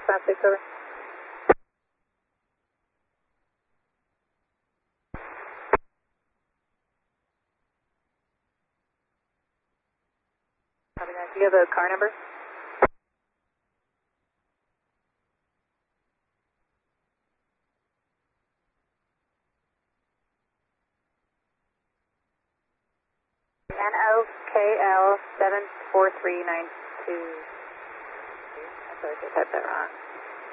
656, over. Copy that. Do you have a car number? NOKL 74392. I'm sorry, I typed that wrong.